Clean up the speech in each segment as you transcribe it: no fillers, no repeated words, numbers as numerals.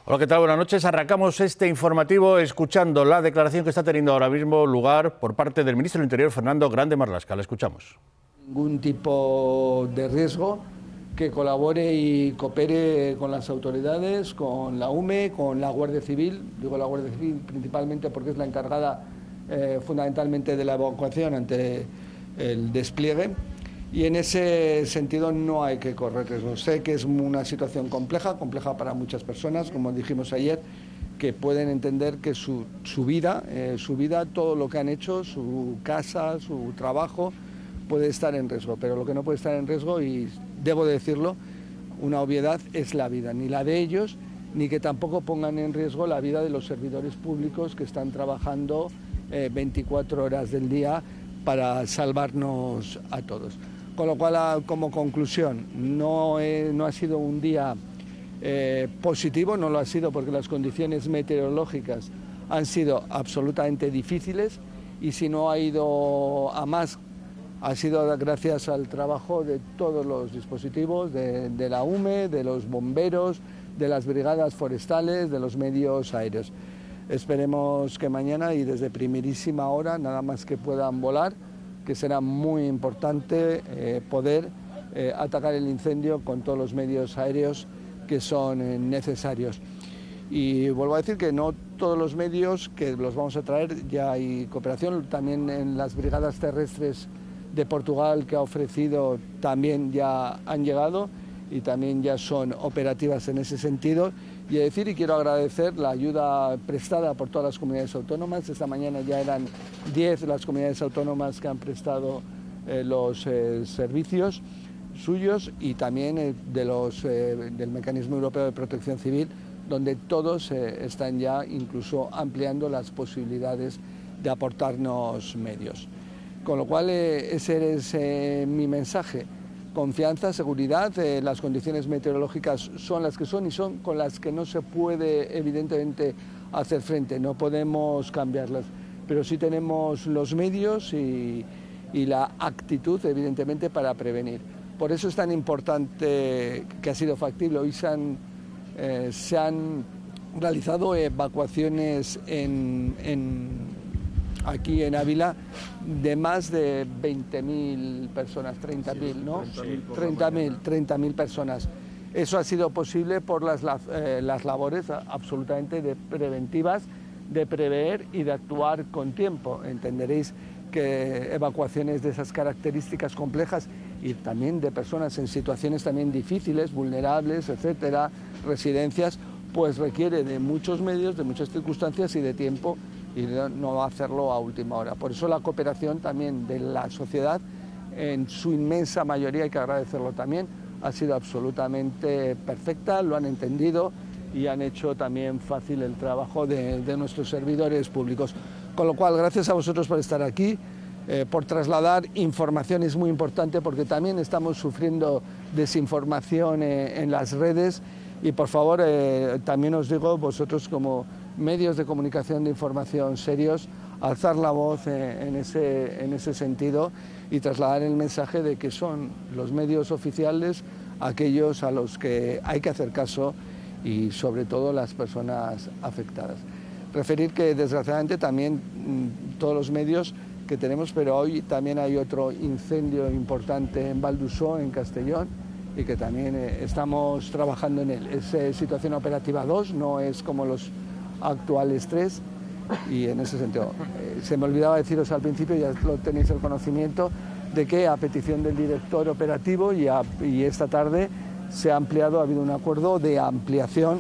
Hola, ¿qué tal? Buenas noches. Arrancamos este informativo escuchando la declaración que está teniendo ahora mismo lugar por parte del ministro del Interior, Fernando Grande Marlaska. La escuchamos. Ningún tipo de riesgo, que colabore y coopere con las autoridades, con la UME, con la Guardia Civil. Digo la Guardia Civil principalmente porque es la encargada fundamentalmente de la evacuación ante el despliegue. Y en ese sentido no hay que correr riesgos. Sé que es una situación compleja para muchas personas, como dijimos ayer, que pueden entender que su vida, todo lo que han hecho, su casa, su trabajo, puede estar en riesgo. Pero lo que no puede estar en riesgo, y debo decirlo, una obviedad, es la vida, ni la de ellos, ni que tampoco pongan en riesgo la vida de los servidores públicos que están trabajando 24 horas del día para salvarnos a todos. Con lo cual, como conclusión, no ha sido un día positivo, no lo ha sido porque las condiciones meteorológicas han sido absolutamente difíciles, y si no ha ido a más, ha sido gracias al trabajo de todos los dispositivos, de la UME, de los bomberos, de las brigadas forestales, de los medios aéreos. Esperemos que mañana y desde primerísima hora, nada más que puedan volar, que será muy importante poder atacar el incendio con todos los medios aéreos que son necesarios. Y vuelvo a decir que no todos los medios que los vamos a traer, ya hay cooperación, también en las brigadas terrestres de Portugal que ha ofrecido también ya han llegado y también ya son operativas en ese sentido. Y decir, y quiero agradecer la ayuda prestada por todas las comunidades autónomas. Esta mañana ya eran 10 las comunidades autónomas que han prestado los servicios suyos, y también del Mecanismo Europeo de Protección Civil, donde todos están ya incluso ampliando las posibilidades de aportarnos medios. Con lo cual ese es mi mensaje. Confianza, seguridad, las condiciones meteorológicas son las que son y son con las que no se puede evidentemente hacer frente, no podemos cambiarlas, pero sí tenemos los medios y la actitud evidentemente para prevenir. Por eso es tan importante que ha sido factible. Hoy se han realizado evacuaciones aquí en Ávila de más de 20.000 personas, 30.000, ¿no? 30.000 personas. Eso ha sido posible por las labores absolutamente preventivas, de prever y de actuar con tiempo. Entenderéis que evacuaciones de esas características complejas y también de personas en situaciones también difíciles, vulnerables, etcétera, residencias, pues requiere de muchos medios, de muchas circunstancias y de tiempo, y no hacerlo a última hora. Por eso la cooperación también de la sociedad, en su inmensa mayoría, hay que agradecerlo también, ha sido absolutamente perfecta, lo han entendido y han hecho también fácil el trabajo de nuestros servidores públicos. Con lo cual, gracias a vosotros por estar aquí, por trasladar información. Es muy importante porque también estamos sufriendo desinformación en las redes, y por favor, también os digo, vosotros como medios de comunicación de información serios, alzar la voz en ese sentido y trasladar el mensaje de que son los medios oficiales aquellos a los que hay que hacer caso, y sobre todo las personas afectadas. Referir que desgraciadamente también todos los medios que tenemos, pero hoy también hay otro incendio importante en Valdusó, en Castellón, y que también estamos trabajando en él. Es situación operativa 2, no es como los actuales 3, y en ese sentido se me olvidaba deciros al principio, ya lo tenéis el conocimiento, de que a petición del director operativo y esta tarde se ha ampliado, ha habido un acuerdo de ampliación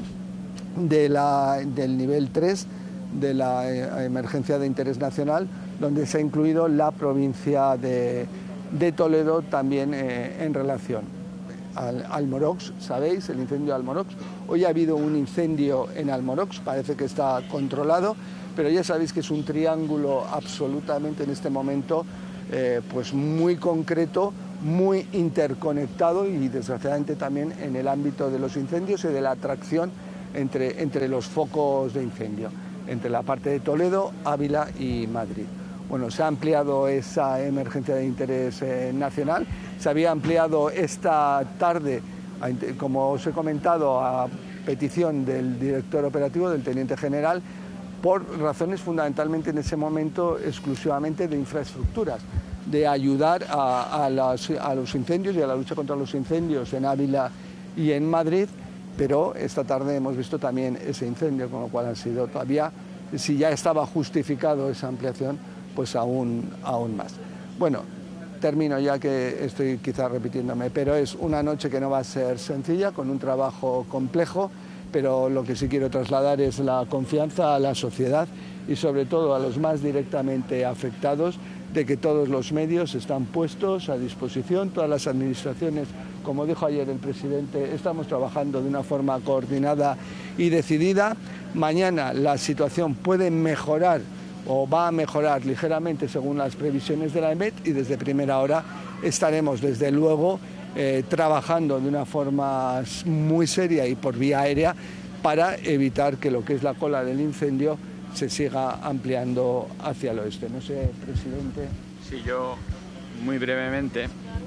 del nivel 3 de la emergencia de interés nacional, donde se ha incluido la provincia de Toledo también en relación al Almorox. Sabéis, el incendio de Almorox. Hoy ha habido un incendio en Almorox, parece que está controlado, pero ya sabéis que es un triángulo absolutamente en este momento pues muy concreto, muy interconectado, y desgraciadamente también en el ámbito de los incendios y de la atracción entre los focos de incendio, entre la parte de Toledo, Ávila y Madrid. Bueno, se ha ampliado esa emergencia de interés nacional, se había ampliado esta tarde como os he comentado, a petición del director operativo, del teniente general, por razones fundamentalmente en ese momento exclusivamente de infraestructuras, de ayudar a los incendios y a la lucha contra los incendios en Ávila y en Madrid, pero esta tarde hemos visto también ese incendio, con lo cual han sido todavía, si ya estaba justificado esa ampliación, pues aún más. Bueno, termino ya que estoy quizás repitiéndome, pero es una noche que no va a ser sencilla, con un trabajo complejo, pero lo que sí quiero trasladar es la confianza a la sociedad y sobre todo a los más directamente afectados de que todos los medios están puestos a disposición, todas las administraciones, como dijo ayer el presidente, estamos trabajando de una forma coordinada y decidida. Mañana la situación puede mejorar o va a mejorar ligeramente según las previsiones de la EMET y desde primera hora estaremos desde luego trabajando de una forma muy seria y por vía aérea para evitar que lo que es la cola del incendio se siga ampliando hacia el oeste. No sé, presidente. Sí, yo muy brevemente.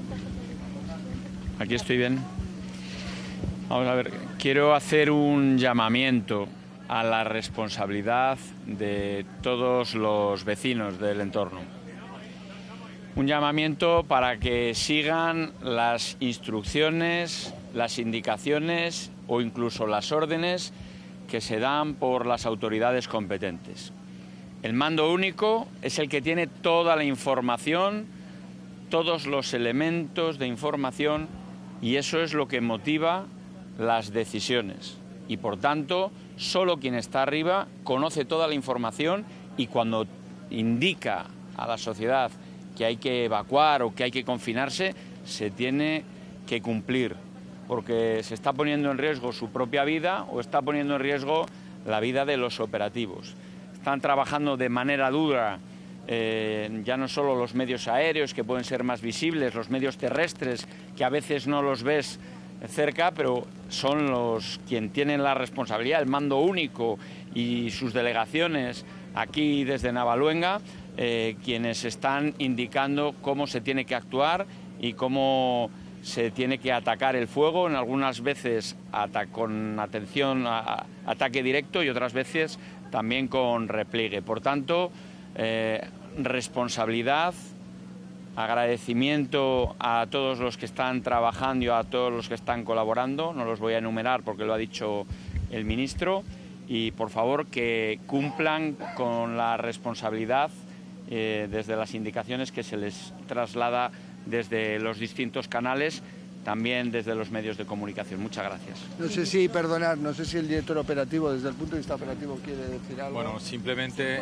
Aquí estoy bien. Vamos a ver, quiero hacer un llamamiento a la responsabilidad de todos los vecinos del entorno. Un llamamiento para que sigan las instrucciones, las indicaciones o incluso las órdenes que se dan por las autoridades competentes. El mando único es el que tiene toda la información, todos los elementos de información, y eso es lo que motiva las decisiones. Y por tanto, solo quien está arriba conoce toda la información y cuando indica a la sociedad que hay que evacuar o que hay que confinarse, se tiene que cumplir, porque se está poniendo en riesgo su propia vida o está poniendo en riesgo la vida de los operativos. Están trabajando de manera dura, ya no solo los medios aéreos, que pueden ser más visibles, los medios terrestres, que a veces no los ves cerca, pero son quien tienen la responsabilidad, el mando único y sus delegaciones aquí desde Navaluenga, quienes están indicando cómo se tiene que actuar y cómo se tiene que atacar el fuego, en algunas veces con atención a ataque directo y otras veces también con repliegue. Por tanto, responsabilidad, agradecimiento a todos los que están trabajando y a todos los que están colaborando, no los voy a enumerar porque lo ha dicho el ministro, y por favor que cumplan con la responsabilidad desde las indicaciones que se les traslada desde los distintos canales, también desde los medios de comunicación. Muchas gracias. No sé si el director operativo, desde el punto de vista operativo, quiere decir algo. Bueno, simplemente,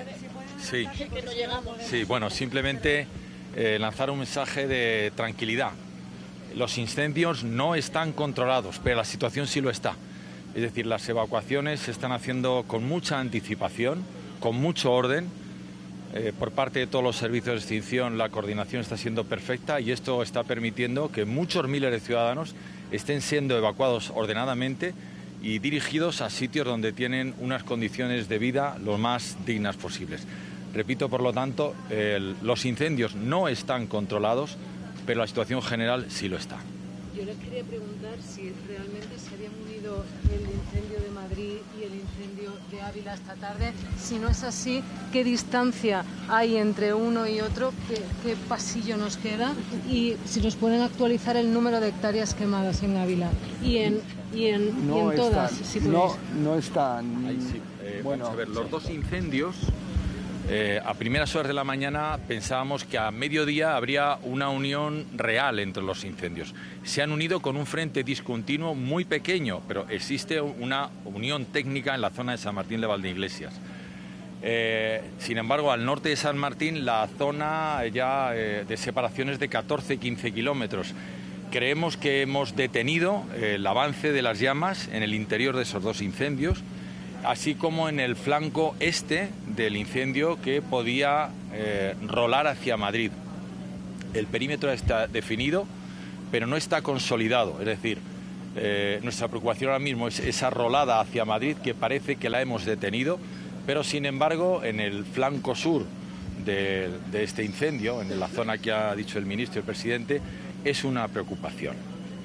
simplemente lanzar un mensaje de tranquilidad. Los incendios no están controlados, pero la situación sí lo está. Es decir, las evacuaciones se están haciendo con mucha anticipación, con mucho orden. Por parte de todos los servicios de extinción la coordinación está siendo perfecta y esto está permitiendo que muchos miles de ciudadanos estén siendo evacuados ordenadamente y dirigidos a sitios donde tienen unas condiciones de vida lo más dignas posibles. Repito, por lo tanto, los incendios no están controlados, pero la situación general sí lo está. Yo les quería preguntar si realmente se habían unido el incendio de Madrid y el incendio de Ávila esta tarde. Si no es así, ¿qué distancia hay entre uno y otro? ¿Qué pasillo nos queda? Y si nos pueden actualizar el número de hectáreas quemadas en Ávila y en todas. Si no están. Ahí sí. Vamos a ver, los dos incendios. A primeras horas de la mañana pensábamos que a mediodía habría una unión real entre los incendios. Se han unido con un frente discontinuo muy pequeño, pero existe una unión técnica en la zona de San Martín de Valdeiglesias. Sin embargo, al norte de San Martín la zona ya de separación es de 14-15 kilómetros. Creemos que hemos detenido el avance de las llamas en el interior de esos dos incendios, así como en el flanco este del incendio que podía rolar hacia Madrid. El perímetro está definido, pero no está consolidado. Es decir, nuestra preocupación ahora mismo es esa rolada hacia Madrid, que parece que la hemos detenido, pero sin embargo en el flanco sur de este incendio, en la zona que ha dicho el ministro y el presidente, es una preocupación.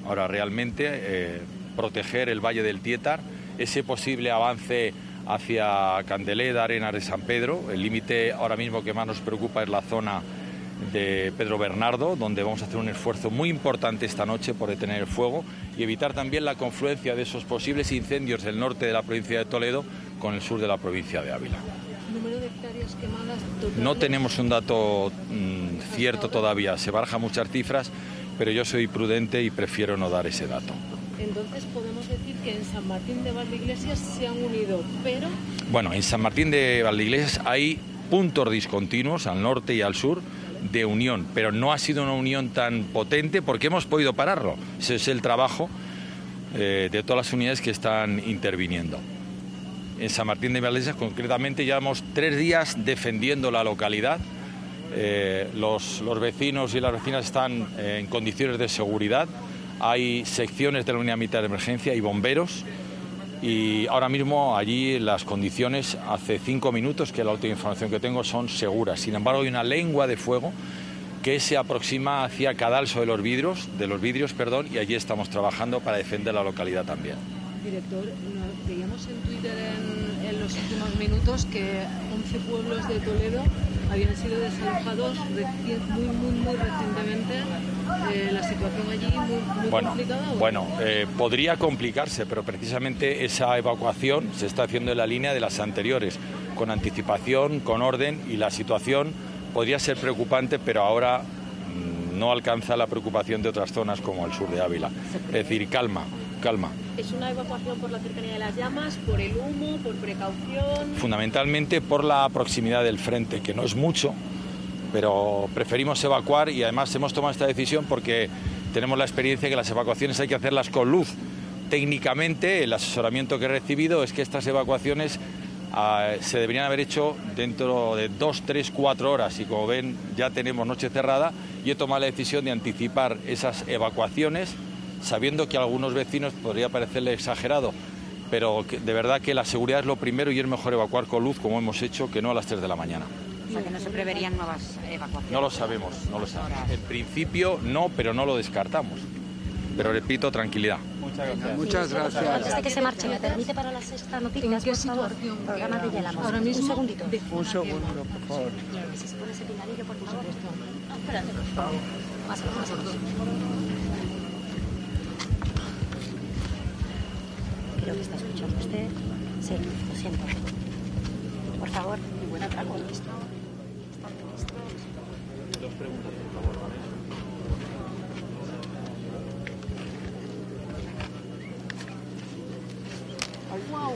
Ahora realmente proteger el Valle del Tietar, ese posible avance hacia Candeleda, Arenas de San Pedro. El límite ahora mismo que más nos preocupa es la zona de Pedro Bernardo, donde vamos a hacer un esfuerzo muy importante esta noche por detener el fuego y evitar también la confluencia de esos posibles incendios del norte de la provincia de Toledo con el sur de la provincia de Ávila. ¿Número de hectáreas quemadas totales? No tenemos un dato cierto todavía, se barajan muchas cifras, pero yo soy prudente y prefiero no dar ese dato. Entonces podemos decir que en San Martín de Valdeiglesias se han unido, pero... Bueno, en San Martín de Valdeiglesias hay puntos discontinuos al norte y al sur de unión, pero no ha sido una unión tan potente porque hemos podido pararlo. Ese es el trabajo de todas las unidades que están interviniendo. En San Martín de Valdeiglesias concretamente llevamos 3 días defendiendo la localidad. Los vecinos y las vecinas están en condiciones de seguridad. Hay secciones de la unidad militar de emergencia y bomberos. Y ahora mismo allí las condiciones, hace 5 minutos, que es la última información que tengo, son seguras. Sin embargo, hay una lengua de fuego que se aproxima hacia Cadalso de los vidrios, y allí estamos trabajando para defender la localidad también. Director, veíamos en Twitter en los últimos minutos que 11 pueblos de Toledo habían sido desalojados muy recientemente. La situación allí muy complicada. Bueno, podría complicarse, pero precisamente esa evacuación se está haciendo en la línea de las anteriores, con anticipación, con orden, y la situación podría ser preocupante, pero ahora no alcanza la preocupación de otras zonas como el sur de Ávila. Es decir, calma. ¿Es una evacuación por la cercanía de las llamas, por el humo, por precaución? Fundamentalmente por la proximidad del frente, que no es mucho, pero preferimos evacuar, y además hemos tomado esta decisión porque tenemos la experiencia que las evacuaciones hay que hacerlas con luz. Técnicamente, el asesoramiento que he recibido es que estas evacuaciones se deberían haber hecho dentro de 2, 3, 4 horas, y como ven ya tenemos noche cerrada, y he tomado la decisión de anticipar esas evacuaciones, sabiendo que a algunos vecinos podría parecerle exagerado, pero de verdad que la seguridad es lo primero y es mejor evacuar con luz, como hemos hecho, que no a las 3 de la mañana. O sea, que no se preverían nuevas evacuaciones. No lo sabemos. En principio no, pero no lo descartamos. Pero repito, tranquilidad. Muchas gracias. Antes de que se marche, ¿me permite para la sexta noticia? ¿En qué situación? Programa de Yelamos. Ahora mismo, un segundito. Un segundo, por favor. Si se pone ese pinganillo, por supuesto. Espérate, por favor. Más. Creo que está escuchando usted. Sí, lo siento. Por favor, y buen atraco. Dos preguntas, por favor, ¿vale? ¡Ay, guau!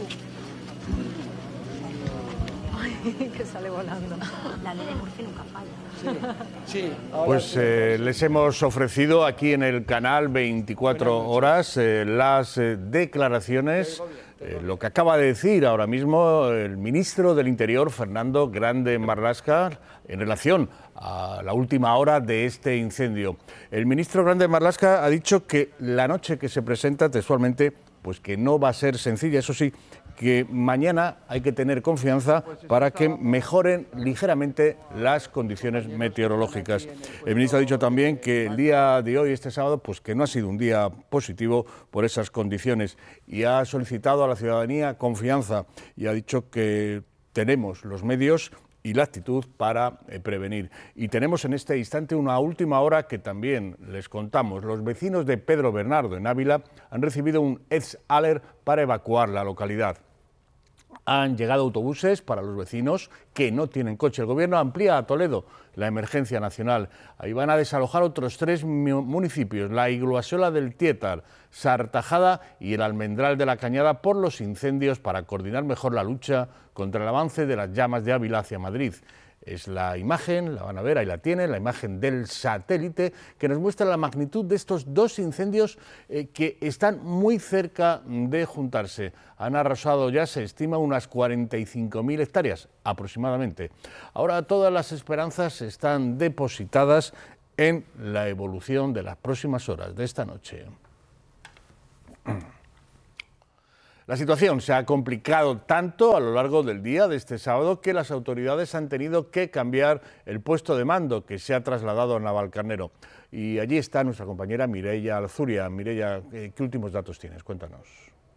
¡Ay, que sale volando! La ley de Murphy nunca falla. Sí, ahora Pues sí. les hemos ofrecido aquí en el canal 24 horas las declaraciones, lo que acaba de decir ahora mismo el ministro del Interior, Fernando Grande Marlaska, en relación a la última hora de este incendio. El ministro Grande Marlaska ha dicho que la noche que se presenta, textualmente, pues que no va a ser sencilla, eso sí, que mañana hay que tener confianza para que mejoren ligeramente las condiciones meteorológicas. El ministro ha dicho también que el día de hoy, este sábado, pues que no ha sido un día positivo por esas condiciones, y ha solicitado a la ciudadanía confianza y ha dicho que tenemos los medios y la actitud para prevenir. Y tenemos en este instante una última hora que también les contamos. Los vecinos de Pedro Bernardo, en Ávila, han recibido un EDS-Alert para evacuar la localidad. Han llegado autobuses para los vecinos que no tienen coche. El Gobierno amplía a Toledo la emergencia nacional. Ahí van a desalojar otros 3 municipios, la Igluasola del Tietar, Sartajada y el Almendral de la Cañada, por los incendios, para coordinar mejor la lucha contra el avance de las llamas de Ávila hacia Madrid. Es la imagen, la van a ver, ahí la tienen, la imagen del satélite que nos muestra la magnitud de estos 2 incendios que están muy cerca de juntarse. Han arrasado ya, se estima, unas 45.000 hectáreas aproximadamente. Ahora todas las esperanzas están depositadas en la evolución de las próximas horas de esta noche. La situación se ha complicado tanto a lo largo del día de este sábado que las autoridades han tenido que cambiar el puesto de mando que se ha trasladado a Navalcarnero. Y allí está nuestra compañera Mireia Alzuria. Mireia, ¿qué últimos datos tienes? Cuéntanos.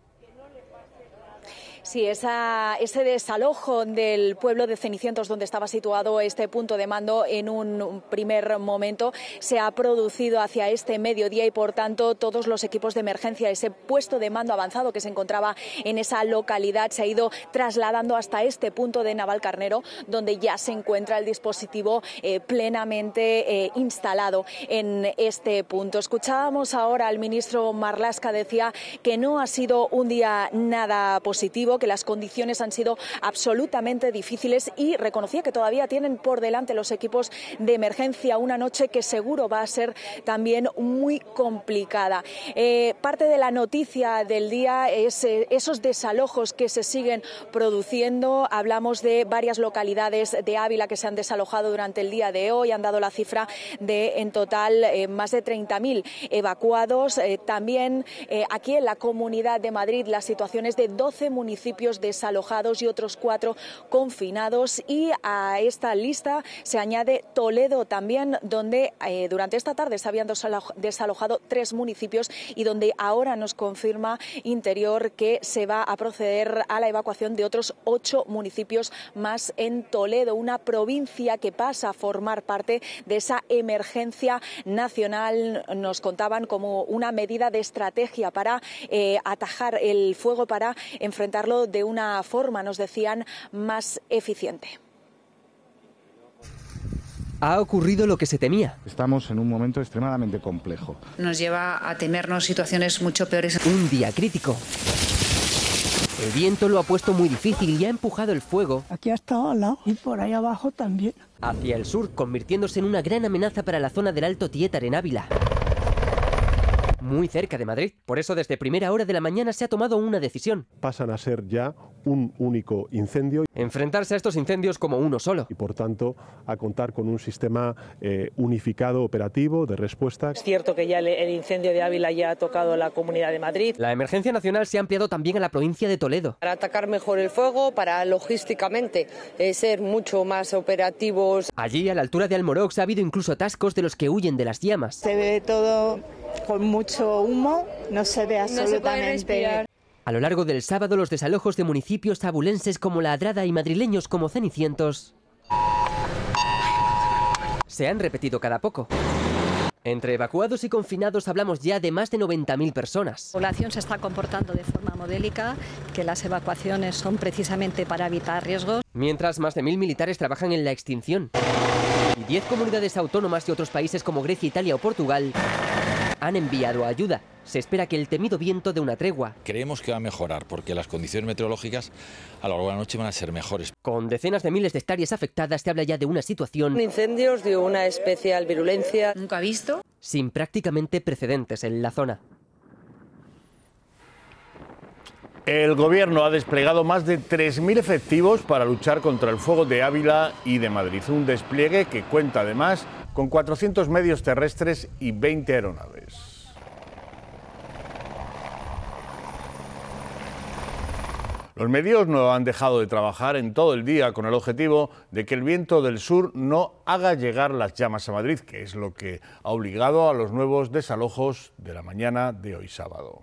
Sí, ese desalojo del pueblo de Cenicientos, donde estaba situado este punto de mando, en un primer momento se ha producido hacia este mediodía y, por tanto, todos los equipos de emergencia, ese puesto de mando avanzado que se encontraba en esa localidad, se ha ido trasladando hasta este punto de Navalcarnero, donde ya se encuentra el dispositivo plenamente instalado en este punto. Escuchábamos ahora al ministro Marlaska, decía que no ha sido un día nada positivo, que las condiciones han sido absolutamente difíciles y reconocía que todavía tienen por delante los equipos de emergencia una noche que seguro va a ser también muy complicada. Parte de la noticia del día es esos desalojos que se siguen produciendo. Hablamos de varias localidades de Ávila que se han desalojado durante el día de hoy. Han dado la cifra de, en total, más de 30.000 evacuados. También aquí en la Comunidad de Madrid, las situaciones de 12 municipios desalojados y otros 4 confinados, y a esta lista se añade Toledo también, donde durante esta tarde se habían desalojado 3 municipios y donde ahora nos confirma Interior que se va a proceder a la evacuación de otros 8 municipios más en Toledo, una provincia que pasa a formar parte de esa emergencia nacional. Nos contaban como una medida de estrategia para atajar el fuego, para enfrentarlo de una forma, nos decían, más eficiente. Ha ocurrido lo que se temía. Estamos en un momento extremadamente complejo. Nos lleva a temernos situaciones mucho peores. Un día crítico. El viento lo ha puesto muy difícil y ha empujado el fuego aquí ha estado al lado y por ahí abajo también hacia el sur, convirtiéndose en una gran amenaza para la zona del Alto Tietar en Ávila, muy cerca de Madrid. Por eso, desde primera hora de la mañana se ha tomado una decisión. Pasan a ser ya un único incendio. Enfrentarse a estos incendios como uno solo. Y por tanto, a contar con un sistema unificado operativo de respuesta. Es cierto que ya el incendio de Ávila ya ha tocado la Comunidad de Madrid. La emergencia nacional se ha ampliado también a la provincia de Toledo. Para atacar mejor el fuego, para logísticamente ser mucho más operativos. Allí, a la altura de Almorox, ha habido incluso atascos de los que huyen de las llamas. Se ve todo con mucho humo, no se ve absolutamente. A lo largo del sábado, los desalojos de municipios abulenses como La Adrada y madrileños como Cenicientos se han repetido cada poco. Entre evacuados y confinados hablamos ya de más de 90.000 personas. La población se está comportando de forma modélica, que las evacuaciones son precisamente para evitar riesgos. Mientras, más de 1.000 militares trabajan en la extinción. Y 10 comunidades autónomas de otros países como Grecia, Italia o Portugal han enviado ayuda. Se espera que el temido viento dé una tregua. Creemos que va a mejorar porque las condiciones meteorológicas a lo largo de la noche van a ser mejores. Con decenas de miles de hectáreas afectadas, se habla ya de una situación... Incendios de una especial virulencia. ¿Nunca visto? Sin prácticamente precedentes en la zona. El Gobierno ha desplegado más de 3.000 efectivos para luchar contra el fuego de Ávila y de Madrid. Un despliegue que cuenta además con 400 medios terrestres y 20 aeronaves. Los medios no han dejado de trabajar en todo el día con el objetivo de que el viento del sur no haga llegar las llamas a Madrid, que es lo que ha obligado a los nuevos desalojos de la mañana de hoy sábado.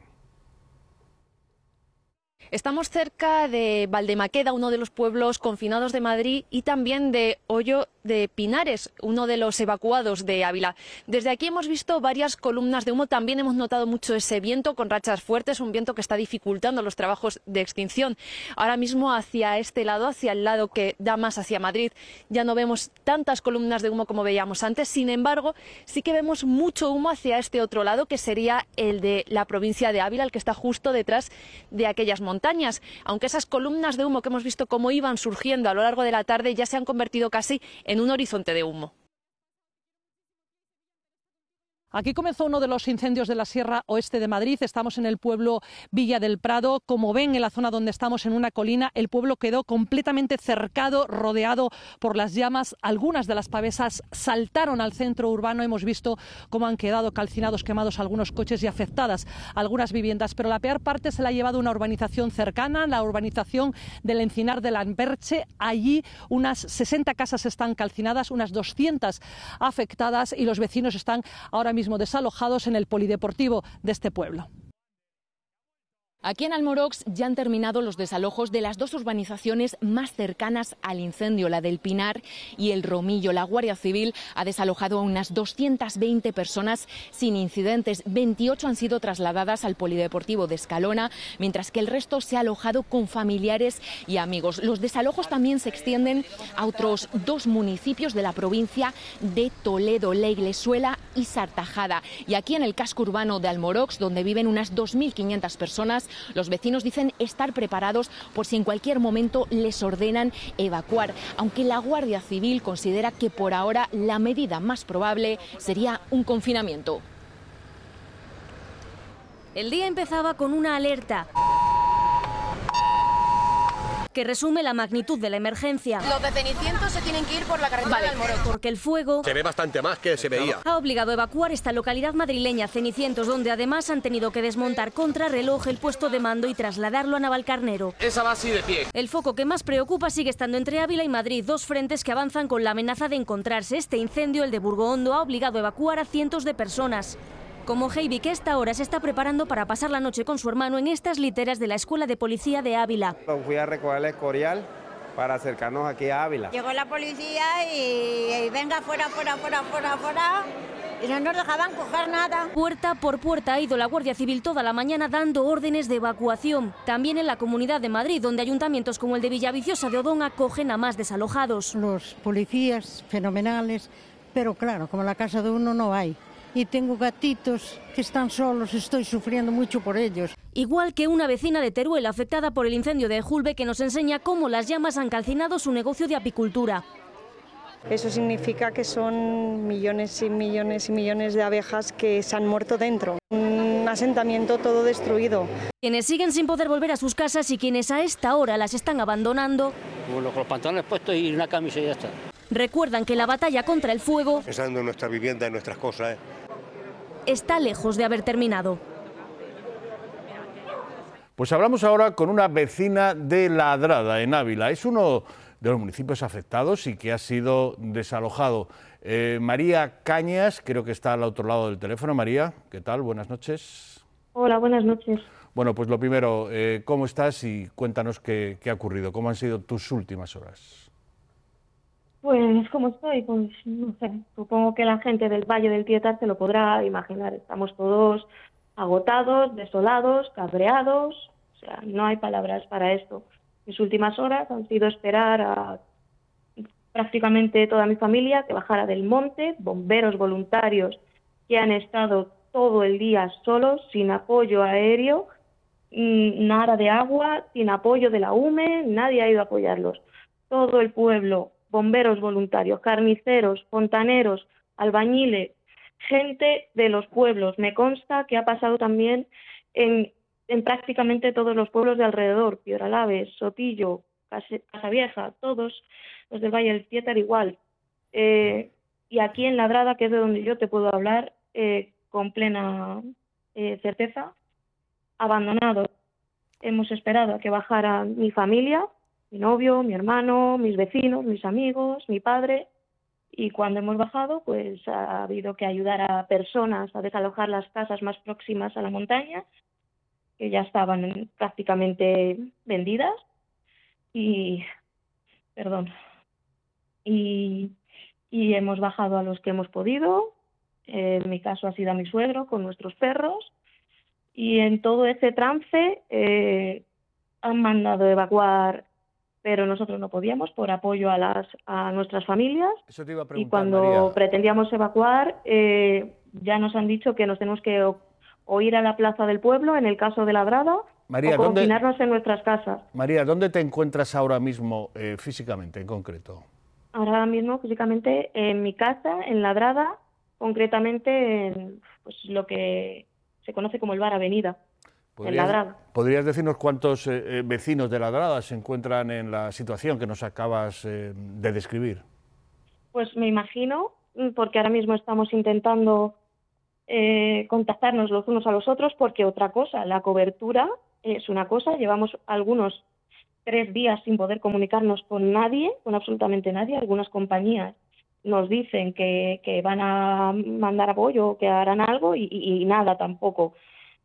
Estamos cerca de Valdemaqueda, uno de los pueblos confinados de Madrid, y también de Hoyo de Pinares, uno de los evacuados de Ávila. Desde aquí hemos visto varias columnas de humo, también hemos notado mucho ese viento con rachas fuertes, un viento que está dificultando los trabajos de extinción. Ahora mismo hacia este lado, hacia el lado que da más hacia Madrid, ya no vemos tantas columnas de humo como veíamos antes, sin embargo, sí que vemos mucho humo hacia este otro lado, que sería el de la provincia de Ávila, el que está justo detrás de aquellas montañas, aunque esas columnas de humo que hemos visto cómo iban surgiendo a lo largo de la tarde ya se han convertido casi en un horizonte de humo. Aquí comenzó uno de los incendios de la Sierra Oeste de Madrid. Estamos en el pueblo Villa del Prado. Como ven, en la zona donde estamos, en una colina, el pueblo quedó completamente cercado, rodeado por las llamas. Algunas de las pavesas saltaron al centro urbano. Hemos visto cómo han quedado calcinados, quemados algunos coches y afectadas algunas viviendas. Pero la peor parte se la ha llevado una urbanización cercana, la urbanización del Encinar de Lamberche. Allí unas 60 casas están calcinadas, unas 200 afectadas y los vecinos están ahora mismo desalojados en el polideportivo de este pueblo. Aquí en Almorox ya han terminado los desalojos de las dos urbanizaciones más cercanas al incendio, la del Pinar y el Romillo. La Guardia Civil ha desalojado a unas 220 personas sin incidentes. 28 han sido trasladadas al polideportivo de Escalona, mientras que el resto se ha alojado con familiares y amigos. Los desalojos también se extienden a otros dos municipios de la provincia de Toledo, La Iglesuela y Sartajada. Y aquí en el casco urbano de Almorox, donde viven unas 2.500 personas, los vecinos dicen estar preparados por si en cualquier momento les ordenan evacuar, aunque la Guardia Civil considera que por ahora la medida más probable sería un confinamiento. El día empezaba con una alerta que resume la magnitud de la emergencia. Los de Cenicientos se tienen que ir por la carretera de Almorox. Porque el fuego se ve bastante más que se veía. Ha obligado a evacuar esta localidad madrileña, Cenicientos, donde además han tenido que desmontar contrarreloj el puesto de mando y trasladarlo a Navalcarnero. Esa va así de pie. El foco que más preocupa sigue estando entre Ávila y Madrid, dos frentes que avanzan con la amenaza de encontrarse. Este incendio, el de Burgoondo, ha obligado a evacuar a cientos de personas. Como Heidi, que a esta hora se está preparando para pasar la noche con su hermano en estas literas de la Escuela de Policía de Ávila. Fui a recoger el Escorial para acercarnos aquí a Ávila. Llegó la policía y venga, fuera, y no nos dejaban coger nada. Puerta por puerta ha ido la Guardia Civil toda la mañana dando órdenes de evacuación. También en la Comunidad de Madrid, donde ayuntamientos como el de Villaviciosa de Odón acogen a más desalojados. Los policías fenomenales, pero claro, como en la casa de uno no hay. Y tengo gatitos que están solos, estoy sufriendo mucho por ellos. Igual que una vecina de Teruel afectada por el incendio de Ejulbe, que nos enseña cómo las llamas han calcinado su negocio de apicultura. Eso significa que son millones y millones y millones de abejas que se han muerto dentro. Un asentamiento todo destruido. Quienes siguen sin poder volver a sus casas y quienes a esta hora las están abandonando. Con los pantalones puestos y una camisa y ya está. Recuerdan que la batalla contra el fuego, pensando en nuestra vivienda, en nuestras cosas, está lejos de haber terminado. Pues hablamos ahora con una vecina de Ladrada, en Ávila. Es uno de los municipios afectados y que ha sido desalojado. María Cañas, creo que está al otro lado del teléfono. María, ¿qué tal? Buenas noches. Hola, buenas noches. Bueno, pues lo primero, ¿cómo estás? Y cuéntanos qué ha ocurrido, cómo han sido tus últimas horas. Pues, ¿cómo estoy? Pues, no sé, supongo que la gente del Valle del Tietar se lo podrá imaginar. Estamos todos agotados, desolados, cabreados, o sea, no hay palabras para esto. Mis últimas horas han sido esperar a prácticamente toda mi familia que bajara del monte, bomberos voluntarios que han estado todo el día solos, sin apoyo aéreo, nada de agua, sin apoyo de la UME, nadie ha ido a apoyarlos. Todo el pueblo, bomberos voluntarios, carniceros, fontaneros, albañiles, gente de los pueblos. Me consta que ha pasado también en prácticamente todos los pueblos de alrededor, Pioralaves, Sotillo, Casavieja, todos los del Valle del Tietar igual. Y aquí en Ladrada, que es de donde yo te puedo hablar con plena certeza, abandonado. Hemos esperado a que bajara mi familia, mi novio, mi hermano, mis vecinos, mis amigos, mi padre, y cuando hemos bajado, pues ha habido que ayudar a personas a desalojar las casas más próximas a la montaña, que ya estaban prácticamente vendidas, y hemos bajado a los que hemos podido. En mi caso ha sido a mi suegro con nuestros perros, y en todo ese trance han mandado evacuar, pero nosotros no podíamos por apoyo a nuestras familias. Eso te iba a preguntar, y cuando María, pretendíamos evacuar, ya nos han dicho que nos tenemos que o ir a la plaza del pueblo, en el caso de Ladrada, María, o confinarnos en nuestras casas. María, ¿dónde te encuentras ahora mismo físicamente, en concreto? Ahora mismo, físicamente, en mi casa, en Ladrada, concretamente en pues, lo que se conoce como el bar Avenida, en Ladrada. ¿Podrías decirnos cuántos vecinos de Ladrada se encuentran en la situación que nos acabas de describir? Pues me imagino, porque ahora mismo estamos intentando contactarnos los unos a los otros, porque otra cosa, la cobertura es una cosa, llevamos algunos 3 días sin poder comunicarnos con nadie, con absolutamente nadie. Algunas compañías nos dicen que van a mandar apoyo, que harán algo y nada tampoco.